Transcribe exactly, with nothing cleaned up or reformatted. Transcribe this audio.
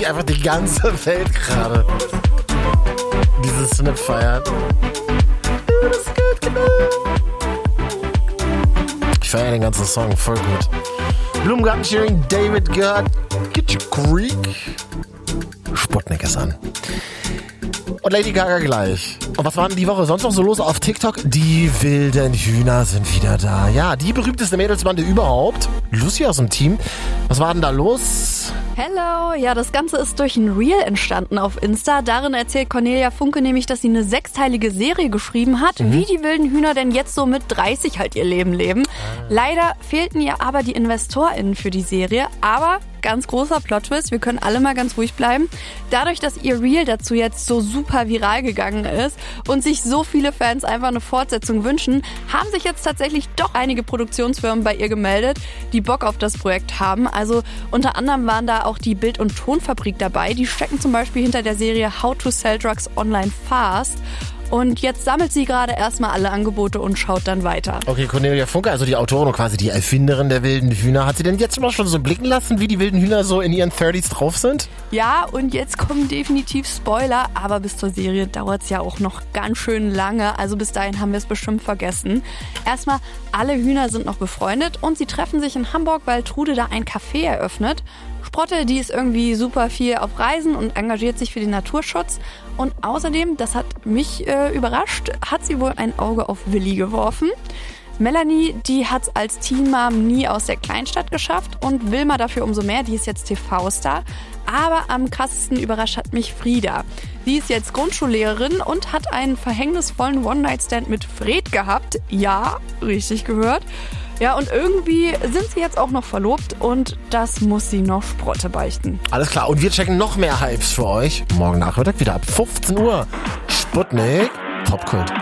wie einfach die ganze Welt gerade dieses Snap feiert. Ich feiere den ganzen Song, voll gut. Blumengarten Cheering, David Gerd, Get Your Creek. Sputnik ist an. Und Lady Gaga gleich. Und was war denn die Woche sonst noch so los auf TikTok? Die wilden Hühner sind wieder da. Ja, die berühmteste Mädelsbande überhaupt. Lucy aus dem Team. Was war denn da los? Hello! Ja, das Ganze ist durch ein Reel entstanden auf Insta. Darin erzählt Cornelia Funke nämlich, dass sie eine sechsteilige Serie geschrieben hat, mhm. wie die wilden Hühner denn jetzt so mit dreißig halt ihr Leben leben. Ah. Leider fehlten ihr aber die InvestorInnen für die Serie. Aber ganz großer Plot-Twist, wir können alle mal ganz ruhig bleiben. Dadurch, dass ihr Reel dazu jetzt so super viral gegangen ist und sich so viele Fans einfach eine Fortsetzung wünschen, haben sich jetzt tatsächlich doch einige Produktionsfirmen bei ihr gemeldet, die Bock auf das Projekt haben. Also unter anderem waren da auch die Bild- und Tonfabrik dabei. Die stecken zum Beispiel hinter der Serie How to Sell Drugs Online Fast. Und jetzt sammelt sie gerade erstmal alle Angebote und schaut dann weiter. Okay, Cornelia Funke, also die Autorin und quasi die Erfinderin der wilden Hühner. Hat sie denn jetzt mal schon so blicken lassen, wie die wilden Hühner so in ihren dreißiger drauf sind? Ja, und jetzt kommen definitiv Spoiler. Aber bis zur Serie dauert es ja auch noch ganz schön lange. Also bis dahin haben wir es bestimmt vergessen. Erstmal, alle Hühner sind noch befreundet und sie treffen sich in Hamburg, weil Trude da ein Café eröffnet. Sprotte, die ist irgendwie super viel auf Reisen und engagiert sich für den Naturschutz. Und außerdem, das hat mich äh, überrascht, hat sie wohl ein Auge auf Willi geworfen. Melanie, die hat es als Teen-Mom nie aus der Kleinstadt geschafft und Wilma dafür umso mehr, die ist jetzt T V-Star. Aber am krassesten überrascht hat mich Frieda. Sie ist jetzt Grundschullehrerin und hat einen verhängnisvollen One-Night-Stand mit Fred gehabt. Ja, richtig gehört. Ja, und irgendwie sind sie jetzt auch noch verlobt und das muss sie noch Sprotte beichten. Alles klar, und wir checken noch mehr Hypes für euch. Morgen Nachmittag wieder ab fünfzehn Uhr. Sputnik, Popkult.